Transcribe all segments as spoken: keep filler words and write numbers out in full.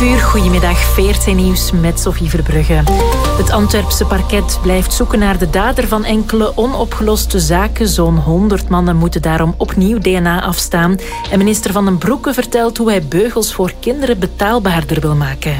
uur, goedemiddag, V R T Nieuws met Sophie Verbrugge. Het Antwerpse parket blijft zoeken naar de dader van enkele onopgeloste zaken. Zo'n honderd mannen moeten daarom opnieuw D N A afstaan. En minister Van den Broeke vertelt hoe hij beugels voor kinderen betaalbaarder wil maken.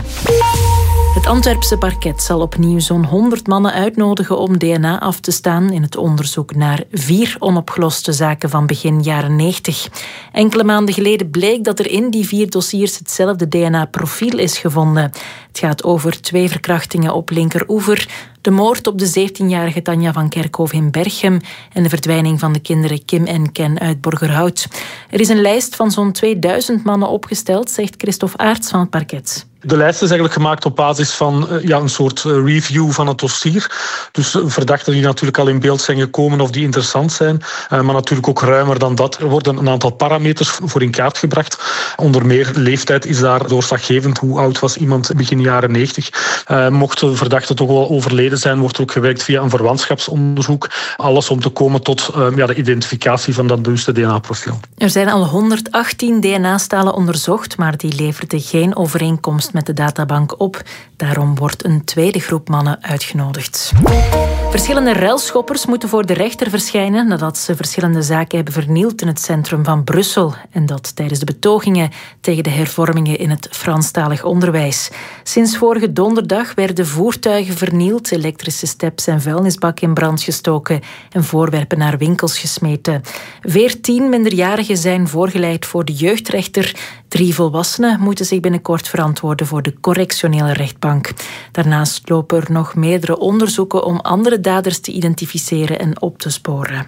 Het Antwerpse parket zal opnieuw zo'n honderd mannen uitnodigen om D N A af te staan in het onderzoek naar vier onopgeloste zaken van begin jaren negentig. Enkele maanden geleden bleek dat er in die vier dossiers hetzelfde D N A-profiel is gevonden. Het gaat over twee verkrachtingen op Linkeroever, de moord op de zeventienjarige Tanja van Kerkhoven in Berchem en de verdwijning van de kinderen Kim en Ken uit Borgerhout. Er is een lijst van zo'n tweeduizend mannen opgesteld, zegt Christophe Aerts van het parket. De lijst is eigenlijk gemaakt op basis van ja, een soort review van het dossier. Dus verdachten die natuurlijk al in beeld zijn gekomen of die interessant zijn. Maar natuurlijk ook ruimer dan dat. Er worden een aantal parameters voor in kaart gebracht. Onder meer leeftijd is daar doorslaggevend. Hoe oud was iemand begin jaren negentig? Mocht de verdachte toch wel overleden zijn, wordt er ook gewerkt via een verwantschapsonderzoek. Alles om te komen tot ja, de identificatie van dat bewuste D N A-profiel. Er zijn al honderdachttien D N A-stalen onderzocht, maar die leverden geen overeenkomst met de databank op. Daarom wordt een tweede groep mannen uitgenodigd. Verschillende ruilschoppers moeten voor de rechter verschijnen nadat ze verschillende zaken hebben vernield in het centrum van Brussel. En dat tijdens de betogingen tegen de hervormingen in het Franstalig onderwijs. Sinds vorige donderdag werden voertuigen vernield, elektrische steps en vuilnisbakken in brand gestoken en voorwerpen naar winkels gesmeten. Veertien minderjarigen zijn voorgeleid voor de jeugdrechter. Drie volwassenen moeten zich binnenkort verantwoorden voor de correctionele rechtbank. Daarnaast lopen er nog meerdere onderzoeken om andere daders te identificeren en op te sporen.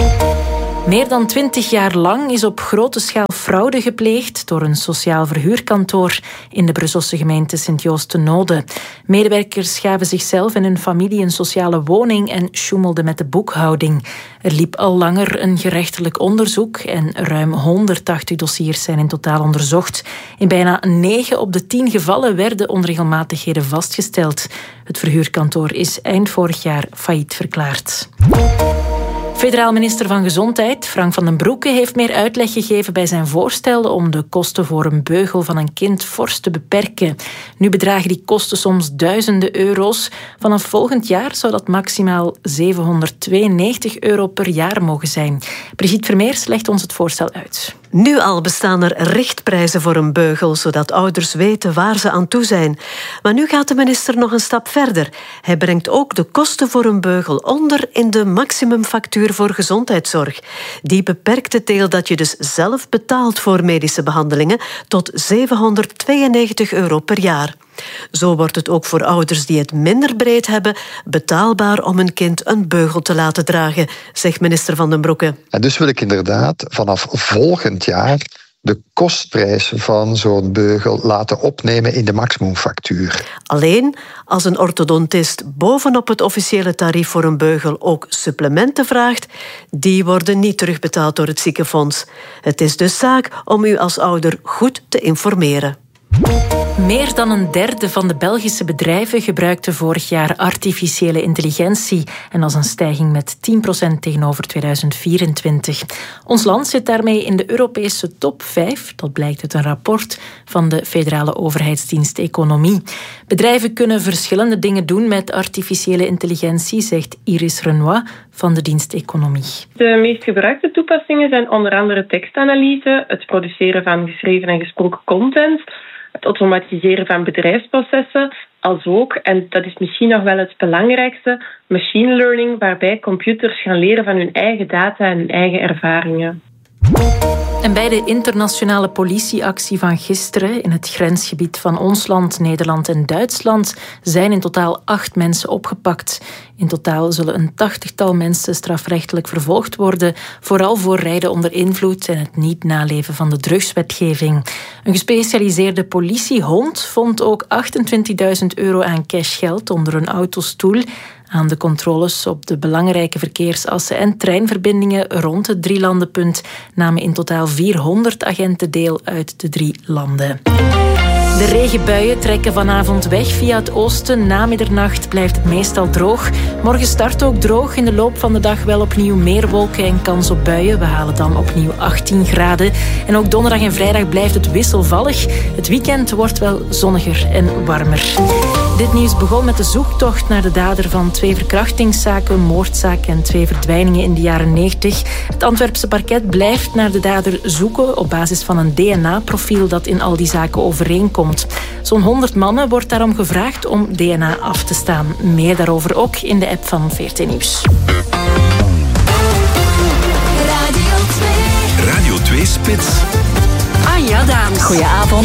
Meer dan twintig jaar lang is op grote schaal fraude gepleegd door een sociaal verhuurkantoor in de Brusselse gemeente Sint-Joost-te-Node. Medewerkers gaven zichzelf en hun familie een sociale woning en sjoemelden met de boekhouding. Er liep al langer een gerechtelijk onderzoek en ruim honderdtachtig dossiers zijn in totaal onderzocht. In bijna negen op de tien gevallen werden onregelmatigheden vastgesteld. Het verhuurkantoor is eind vorig jaar failliet verklaard. Federaal minister van Gezondheid, Frank Van den Broeke, heeft meer uitleg gegeven bij zijn voorstel om de kosten voor een beugel van een kind fors te beperken. Nu bedragen die kosten soms duizenden euro's. Vanaf volgend jaar zou dat maximaal zevenhonderdtweeënnegentig euro per jaar mogen zijn. Brigitte Vermeers legt ons het voorstel uit. Nu al bestaan er richtprijzen voor een beugel, zodat ouders weten waar ze aan toe zijn. Maar nu gaat de minister nog een stap verder. Hij brengt ook de kosten voor een beugel onder in de maximumfactuur voor gezondheidszorg. Die beperkt het deel dat je dus zelf betaalt voor medische behandelingen tot zevenhonderdtweeënnegentig euro per jaar. Zo wordt het ook voor ouders die het minder breed hebben betaalbaar om hun kind een beugel te laten dragen, zegt minister Van den Broeke. En dus wil ik inderdaad vanaf volgend jaar de kostprijs van zo'n beugel laten opnemen in de maximumfactuur. Alleen als een orthodontist bovenop het officiële tarief voor een beugel ook supplementen vraagt, die worden niet terugbetaald door het ziekenfonds. Het is dus zaak om u als ouder goed te informeren. Meer dan een derde van de Belgische bedrijven gebruikte vorig jaar artificiële intelligentie. En dat is een stijging met tien procent tegenover tweeduizend vierentwintig. Ons land zit daarmee in de Europese top vijf. Dat blijkt uit een rapport van de Federale Overheidsdienst Economie. Bedrijven kunnen verschillende dingen doen met artificiële intelligentie, zegt Iris Renoir van de dienst Economie. De meest gebruikte toepassingen zijn onder andere tekstanalyse, het produceren van geschreven en gesproken content, het automatiseren van bedrijfsprocessen, als ook, en dat is misschien nog wel het belangrijkste, machine learning, waarbij computers gaan leren van hun eigen data en hun eigen ervaringen. En bij de internationale politieactie van gisteren in het grensgebied van ons land, Nederland en Duitsland zijn in totaal acht mensen opgepakt. In totaal zullen een tachtigtal mensen strafrechtelijk vervolgd worden, vooral voor rijden onder invloed en het niet naleven van de drugswetgeving. Een gespecialiseerde politiehond vond ook achtentwintigduizend euro aan cashgeld onder een autostoel. Aan de controles op de belangrijke verkeersassen en treinverbindingen rond het drielandenpunt namen in totaal vierhonderd agenten deel uit de drie landen. De regenbuien trekken vanavond weg via het oosten. Na middernacht blijft het meestal droog. Morgen start ook droog. In de loop van de dag wel opnieuw meer wolken en kans op buien. We halen dan opnieuw achttien graden. En ook donderdag en vrijdag blijft het wisselvallig. Het weekend wordt wel zonniger en warmer. Dit nieuws begon met de zoektocht naar de dader van twee verkrachtingszaken, moordzaak en twee verdwijningen in de jaren negentig. Het Antwerpse parket blijft naar de dader zoeken op basis van een D N A-profiel dat in al die zaken overeenkomt. Zo'n honderd mannen wordt daarom gevraagd om D N A af te staan. Meer daarover ook in de app van V R T Nieuws. Radio twee. Radio twee Spits. Anja Daams. Goedenavond.